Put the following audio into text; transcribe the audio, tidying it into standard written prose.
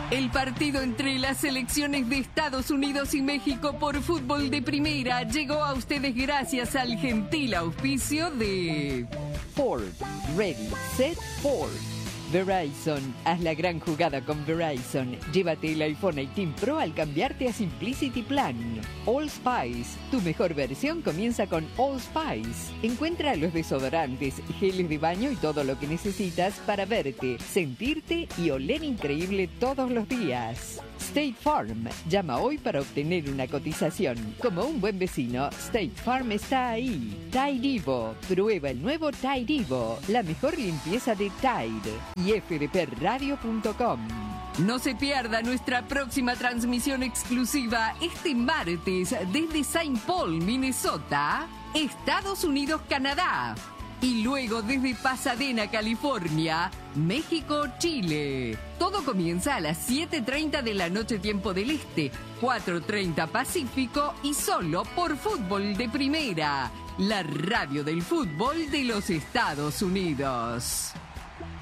El partido entre las selecciones de Estados Unidos y México por fútbol de primera llegó a ustedes gracias al gentil auspicio de Ford. Ready, set, Ford. Verizon. Haz la gran jugada con Verizon. Llévate el iPhone 18 Pro al cambiarte a Simplicity Plan. Allspice. Tu mejor versión comienza con Allspice. Encuentra los desodorantes, geles de baño y todo lo que necesitas para verte, sentirte y oler increíble todos los días. State Farm. Llama hoy para obtener una cotización. Como un buen vecino, State Farm está ahí. Tide Evo. Prueba el nuevo Tide Evo. La mejor limpieza de Tide. Y fdpradio.com. No se pierda nuestra próxima transmisión exclusiva este martes desde Saint Paul, Minnesota, Estados Unidos, Canadá. Y luego desde Pasadena, California, México, Chile. Todo comienza a las 7:30 de la noche tiempo del Este, 4:30 Pacífico y solo por Fútbol de Primera, la radio del fútbol de los Estados Unidos.